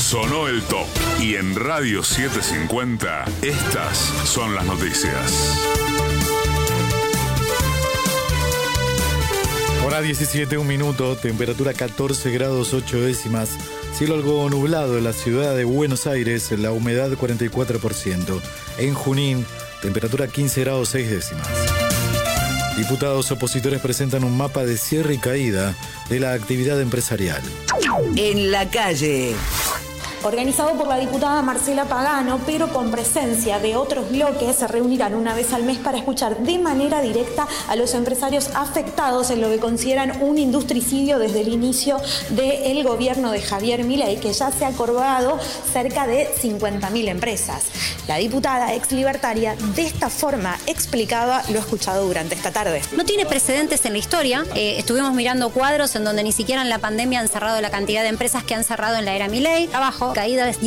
Sonó el top. Y en Radio 750, estas son las noticias. Hora 17, 1 minuto, temperatura 14 grados 8 décimas, cielo algo nublado en la ciudad de Buenos Aires, la humedad 44%. En Junín, temperatura 15 grados 6 décimas. Diputados opositores presentan un mapa de cierre y caída de la actividad empresarial. En la calle. Organizado por la diputada Marcela Pagano, pero con presencia de otros bloques, se reunirán una vez al mes para escuchar de manera directa a los empresarios afectados en lo que consideran un industricidio desde el inicio del gobierno de Javier Milei, que ya se ha cobrado cerca de 50.000 empresas. La diputada ex libertaria de esta forma explicaba lo escuchado durante esta tarde. No tiene precedentes en la historia. Estuvimos mirando cuadros en donde ni siquiera en la pandemia han cerrado la cantidad de empresas que han cerrado en la era Milei. Abajo, caída de